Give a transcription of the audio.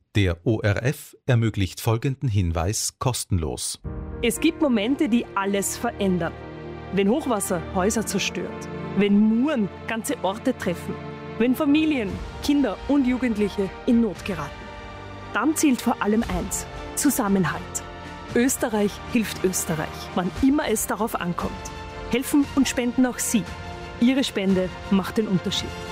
Der ORF ermöglicht folgenden Hinweis kostenlos. Es gibt Momente, die alles verändern. Wenn Hochwasser Häuser zerstört, wenn Muren ganze Orte treffen, wenn Familien, Kinder und Jugendliche in Not geraten. Dann zählt vor allem eins: Zusammenhalt. Österreich hilft Österreich, wann immer es darauf ankommt. Helfen und spenden auch Sie. Ihre Spende macht den Unterschied.